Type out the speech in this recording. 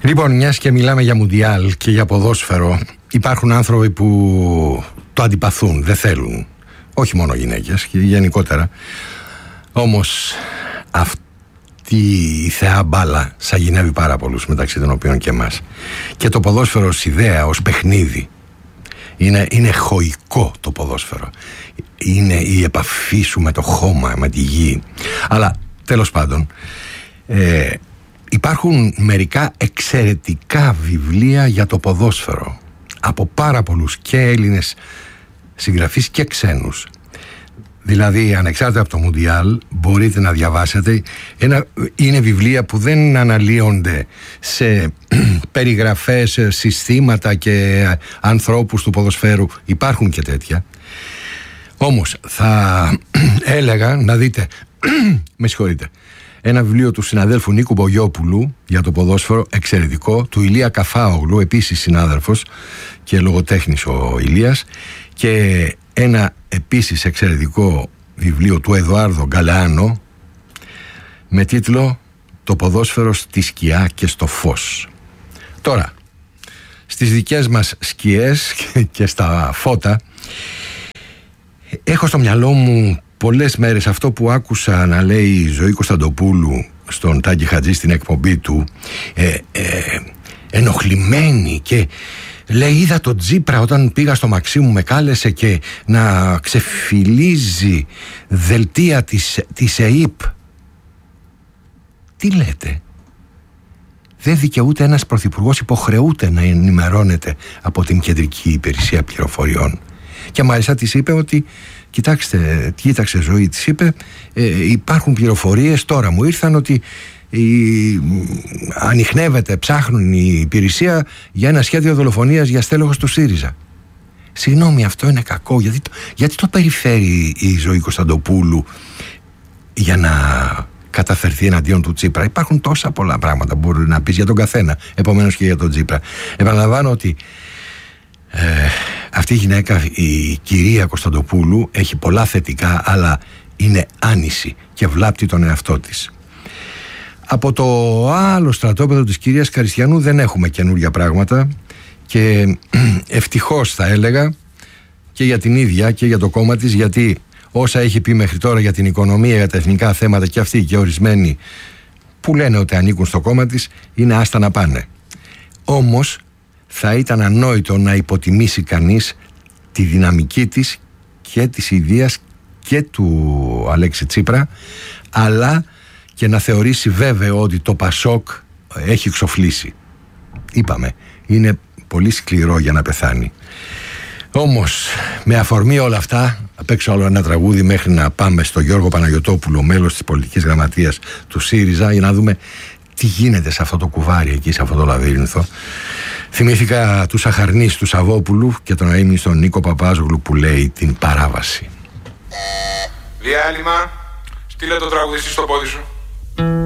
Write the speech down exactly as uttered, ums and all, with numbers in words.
Λοιπόν, μιας και μιλάμε για Μουντιάλ και για ποδόσφαιρο, υπάρχουν άνθρωποι που το αντιπαθούν, δεν θέλουν. Όχι μόνο γυναίκες, και γενικότερα. Όμως αυτή η θεά μπάλα σαγηνεύει πάρα πολλούς, μεταξύ των οποίων και εμάς. Και το ποδόσφαιρο ως ιδέα, ως παιχνίδι, είναι, είναι χωικό το ποδόσφαιρο. Είναι η επαφή σου με το χώμα, με τη γη. Αλλά τέλος πάντων, ε, υπάρχουν μερικά εξαιρετικά βιβλία για το ποδόσφαιρο από πάρα πολλούς και Έλληνες συγγραφείς και ξένους. Δηλαδή, ανεξάρτητα από το Μουντιάλ, μπορείτε να διαβάσετε. Ένα, είναι βιβλία που δεν αναλύονται σε περιγραφές, σε συστήματα και ανθρώπους του ποδοσφαίρου. Υπάρχουν και τέτοια. Όμως θα έλεγα να δείτε με συγχωρείτε, ένα βιβλίο του συναδέλφου Νίκου Μπογιόπουλου για το ποδόσφαιρο, εξαιρετικό, του Ηλία Καφάογλου, επίσης συνάδελφος και λογοτέχνης ο Ηλίας, και ένα επίσης εξαιρετικό βιβλίο του Εδουάρδο Γκαλεάνο με τίτλο «Το ποδόσφαιρο στη σκιά και στο φως». Τώρα, στις δικές μας σκιές και στα φώτα, έχω στο μυαλό μου πολλές μέρες αυτό που άκουσα να λέει η Ζωή Κωνσταντοπούλου στον Τάκη Χατζή στην εκπομπή του, ε, ε, ενοχλημένη, και λέει: είδα τον Τσίπρα όταν πήγα στο Μαξίμου, με κάλεσε, και να ξεφυλίζει δελτία της, της ΕΥΠ. Τι λέτε? Δεν δικαιούται ένας πρωθυπουργός, υποχρεούται να ενημερώνεται από την Κεντρική Υπηρεσία Πληροφοριών. Και μάλιστα της είπε ότι κοιτάξτε, κοίταξε Ζωή, της είπε, ε, υπάρχουν πληροφορίες, τώρα μου ήρθαν, ότι η, ανιχνεύεται, ψάχνουν η υπηρεσία για ένα σχέδιο δολοφονίας για στέλεχος του ΣΥΡΙΖΑ. Συγγνώμη, αυτό είναι κακό. Γιατί το, γιατί το περιφέρει η Ζωή Κωνσταντοπούλου για να καταφερθεί εναντίον του Τσίπρα? Υπάρχουν τόσα πολλά πράγματα που μπορεί να πεις για τον καθένα, επομένως και για τον Τσίπρα. Επαναλαμβάνω ότι ε, αυτή η γυναίκα, η κυρία Κωνσταντοπούλου, έχει πολλά θετικά, αλλά είναι άνηση και βλάπτει τον εαυτό της. Από το άλλο στρατόπεδο της κυρίας Καριστιανού δεν έχουμε καινούργια πράγματα, και ευτυχώς θα έλεγα, και για την ίδια και για το κόμμα της, γιατί όσα έχει πει μέχρι τώρα για την οικονομία, για τα εθνικά θέματα, και αυτοί και ορισμένοι που λένε ότι ανήκουν στο κόμμα της, είναι άστα να πάνε. Όμως θα ήταν ανόητο να υποτιμήσει κανείς τη δυναμική της και της ιδείας και του Αλέξη Τσίπρα, αλλά και να θεωρήσει βέβαιο ότι το Πασόκ έχει ξοφλήσει. Είπαμε, είναι πολύ σκληρό για να πεθάνει. Όμως, με αφορμή όλα αυτά, θα παίξω άλλο ένα τραγούδι μέχρι να πάμε στο Γιώργο Παναγιωτόπουλο, μέλος της πολιτικής γραμματείας του ΣΥΡΙΖΑ, για να δούμε τι γίνεται σε αυτό το κουβάρι εκεί, σε αυτό το λαβύρινθο. Θυμήθηκα του Σαχαρνής του Σαββόπουλου και τον αείμνηστον Νίκο Παπάζογλου που λέει την παράβαση. Διάλειμμα, στείλε το τραγουδιστή στο πόδι σου.